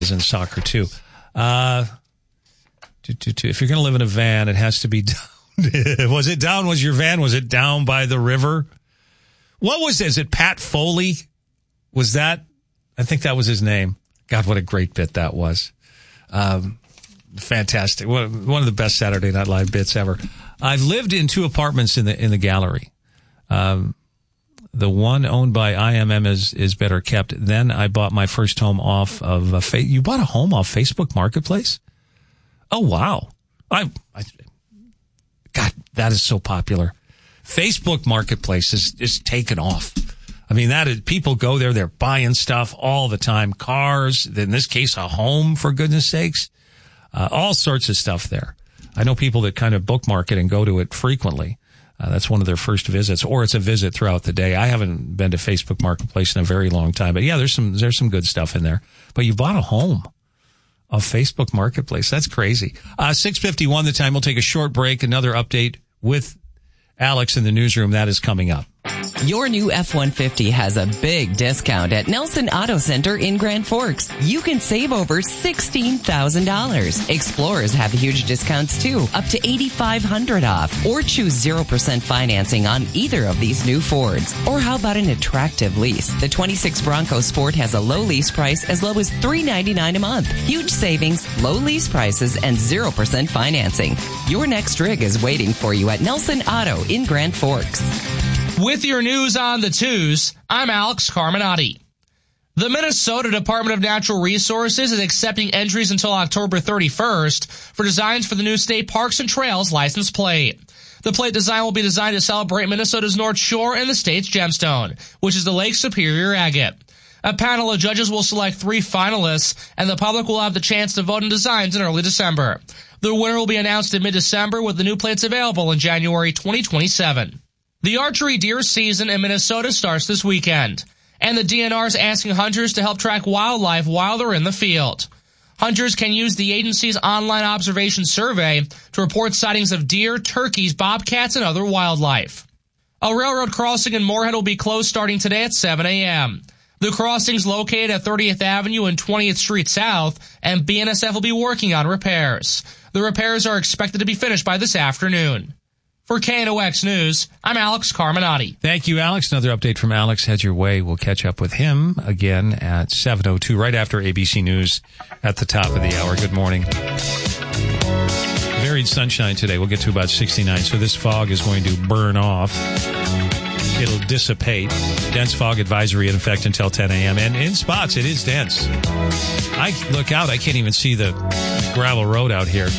in soccer too. If you're going to live in a van, it has to be down. Was it down? Was your van? Was it down by the river? What was it? Is it Pat Foley? Was that? I think that was his name. God, what a great bit that was. Fantastic. One of the best Saturday Night Live bits ever. I've lived in 2 apartments in the gallery. The one owned by IMM is better kept. Then I bought my first home off of you bought a home off Facebook Marketplace? Oh, wow. God, that is so popular. Facebook Marketplace is taken off. I mean, people go there, they're buying stuff all the time. Cars, in this case, a home, for goodness sakes. All sorts of stuff there. I know people that kind of bookmark it and go to it frequently. That's one of their first visits, or it's a visit throughout the day. I haven't been to Facebook Marketplace in a very long time, but yeah, there's some good stuff in there. But you bought a home of Facebook Marketplace. That's crazy. 6:51 the time. We'll take a short break. Another update with Alex in the newsroom. That is coming up. Your new F-150 has a big discount at Nelson Auto Center in Grand Forks. You can save over $16,000. Explorers have huge discounts too, up to $8,500 off. Or choose 0% financing on either of these new Fords. Or how about an attractive lease? The 26 Bronco Sport has a low lease price as low as $399 a month. Huge savings, low lease prices, and 0% financing. Your next rig is waiting for you at Nelson Auto in Grand Forks. With your news on the 2s, I'm Alex Carminati. The Minnesota Department of Natural Resources is accepting entries until October 31st for designs for the new state parks and trails license plate. The plate design will be designed to celebrate Minnesota's North Shore and the state's gemstone, which is the Lake Superior agate. A panel of judges will select 3 finalists, and the public will have the chance to vote on designs in early December. The winner will be announced in mid-December, with the new plates available in January 2027. The archery deer season in Minnesota starts this weekend, and the DNR is asking hunters to help track wildlife while they're in the field. Hunters can use the agency's online observation survey to report sightings of deer, turkeys, bobcats, and other wildlife. A railroad crossing in Moorhead will be closed starting today at 7 a.m. The crossing is located at 30th Avenue and 20th Street South, and BNSF will be working on repairs. The repairs are expected to be finished by this afternoon. For KNOX News, I'm Alex Carminati. Thank you, Alex. Another update from Alex heads your way. We'll catch up with him again at 7:02, right after ABC News at the top of the hour. Good morning. Varied sunshine today. We'll get to about 69, so this fog is going to burn off. It'll dissipate. Dense fog advisory in effect until 10 a.m. And in spots, it is dense. I look out, I can't even see the gravel road out here.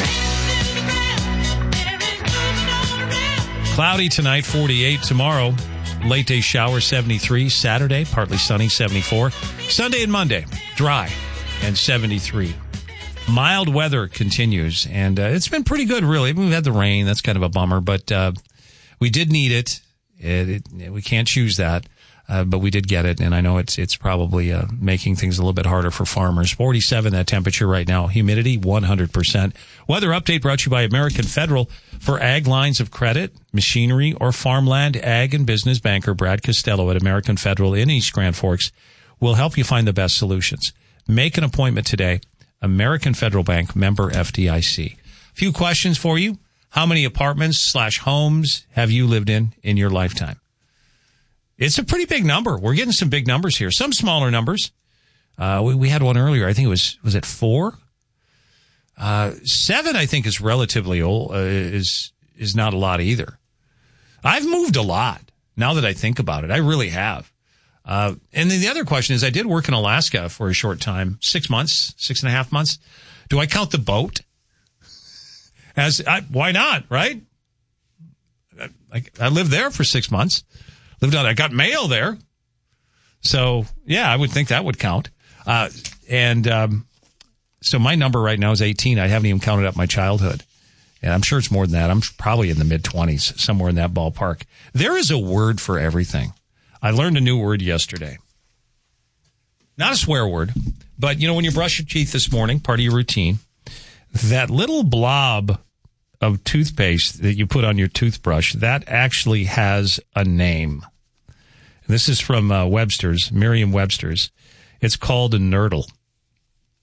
Cloudy tonight, 48. Tomorrow, late day shower, 73. Saturday, partly sunny, 74. Sunday and Monday, dry and 73. Mild weather continues, and it's been pretty good, really. We've had the rain. That's kind of a bummer, but we did need it. We can't choose that, but we did get it, and I know it's probably making things a little bit harder for farmers. 47, that temperature right now. Humidity, 100%. Weather update brought to you by American Federal. For ag lines of credit, machinery, or farmland, ag and business banker Brad Costello at American Federal in East Grand Forks will help you find the best solutions. Make an appointment today. American Federal Bank, member FDIC. A few questions for you. How many apartments/homes have you lived in your lifetime? It's a pretty big number. We're getting some big numbers here. Some smaller numbers. We had one earlier. I think was it 4? 7, I think, is relatively old, is not a lot either. I've moved a lot now that I think about it. I really have. And then the other question is, I did work in Alaska for a short time, 6.5 months. Do I count the boat? Why not, right? I lived there for 6 months. I got mail there. So, yeah, I would think that would count. So my number right now is 18. I haven't even counted up my childhood. And I'm sure it's more than that. I'm probably in the mid-20s, somewhere in that ballpark. There is a word for everything. I learned a new word yesterday. Not a swear word, but, when you brush your teeth this morning, part of your routine, that little blob of toothpaste that you put on your toothbrush, that actually has a name. This is from Webster's, Merriam-Webster's. It's called a nurdle.